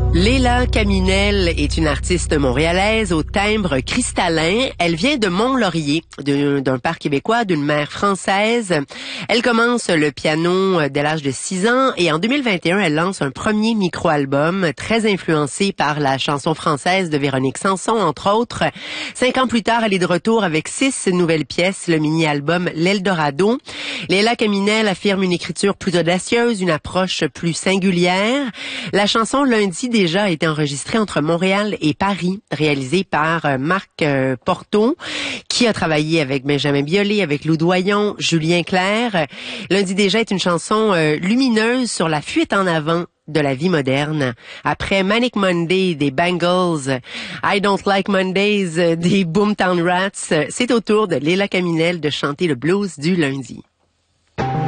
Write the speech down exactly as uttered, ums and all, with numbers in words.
Léla Caminel est une artiste montréalaise au timbre cristallin. Elle vient de Mont-Laurier, d'un père québécois, d'une mère française. Elle commence le piano dès l'âge de six ans et en deux mille vingt et un, elle lance un premier micro-album très influencé par la chanson française de Véronique Sanson, entre autres. Cinq ans plus tard, elle est de retour avec six nouvelles pièces, le mini-album L'Eldorado. Léla Caminel affirme une écriture plus audacieuse, une approche plus singulière. La chanson Lundi déjà a été enregistrée entre Montréal et Paris, réalisée par Marc Porto, qui a travaillé avec Benjamin Biolay, avec Lou Doyon, Julien Clerc. Lundi déjà est une chanson euh, lumineuse sur la fuite en avant de la vie moderne. Après Manic Monday des Bangles, I Don't Like Mondays des Boomtown Rats, c'est au tour de Léla Caminel de chanter le blues du lundi.